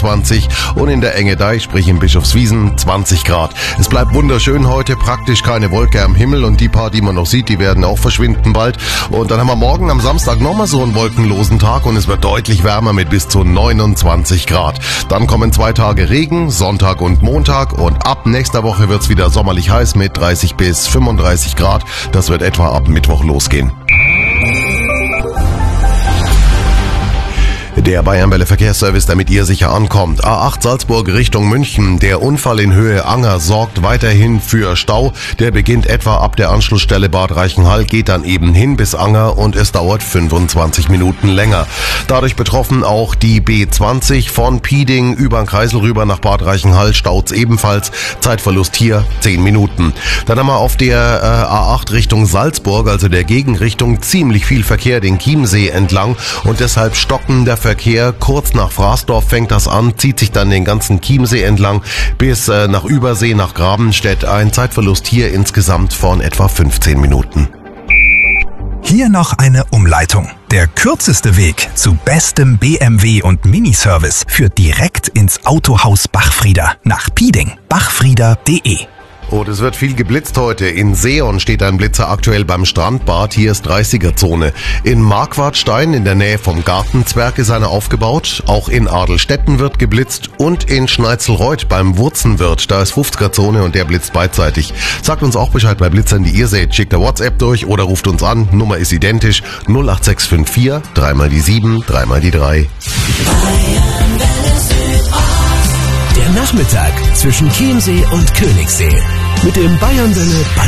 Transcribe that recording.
21 und in der Engedeih, sprich in Bischofswiesen, 20 Grad. Es bleibt wunderschön heute, praktisch keine Wolke am Himmel und die paar, die man noch sieht, die werden auch verschwinden bald. Und dann haben wir morgen am Samstag nochmal so einen wolkenlosen Tag und es wird deutlich wärmer mit bis zu 29 Grad. Dann kommen 2 Tage Regen, Sonntag und Montag und ab nächster Woche wird's wieder sommerlich heiß mit 30 bis 35 Grad. Das wird etwa ab Mittwoch losgehen. Der Bayernwelle Verkehrsservice, damit ihr sicher ankommt. A8 Salzburg Richtung München. Der Unfall in Höhe Anger sorgt weiterhin für Stau. Der beginnt etwa ab der Anschlussstelle Bad Reichenhall, geht dann eben hin bis Anger und es dauert 25 Minuten länger. Dadurch betroffen auch die B20 von Pieding über den Kreisel rüber nach Bad Reichenhall, staut's ebenfalls. Zeitverlust hier 10 Minuten. Dann haben wir auf der A8 Richtung Salzburg, also der Gegenrichtung, ziemlich viel Verkehr den Chiemsee entlang und deshalb stocken der Verkehr. Kurz nach Fraßdorf fängt das an, zieht sich dann den ganzen Chiemsee entlang bis nach Übersee, nach Grabenstedt. Ein Zeitverlust hier insgesamt von etwa 15 Minuten. Hier noch eine Umleitung. Der kürzeste Weg zu bestem BMW und Miniservice führt direkt ins Autohaus Bachfrieder nach Pieding. Bachfrieder.de. Und es wird viel geblitzt heute. In Seeon steht ein Blitzer aktuell beim Strandbad. Hier ist 30er-Zone. In Marquardstein in der Nähe vom Gartenzwerg ist einer aufgebaut. Auch in Adelstetten wird geblitzt. Und in Schneitzelreuth beim Wurzenwirt, da ist 50er-Zone und der blitzt beidseitig. Sagt uns auch Bescheid bei Blitzern, die ihr seht. Schickt der WhatsApp durch oder ruft uns an. Nummer ist identisch. 08654 3 mal die 7, 3 mal die 3. Der Nachmittag zwischen Chiemsee und Königssee mit dem Bayernwelle